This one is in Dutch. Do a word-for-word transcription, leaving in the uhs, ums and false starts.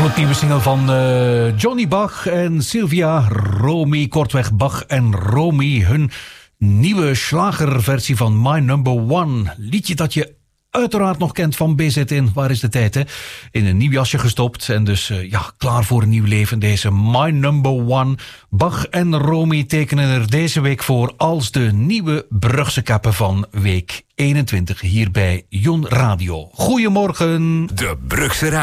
Gloednieuwe single van uh, Johnny Bach en Sylvia Romy. Kortweg Bach en Romy. Hun nieuwe slagerversie van My Number One. Liedje dat je uiteraard nog kent van B Z N. Waar is de tijd, hè? In een nieuw jasje gestopt. En dus uh, ja, klaar voor een nieuw leven. Deze My Number One. Bach en Romy tekenen er deze week voor als de nieuwe Brugse kappen van week eenentwintig. Hier bij Jon Radio. Goedemorgen. De Brugse Radio.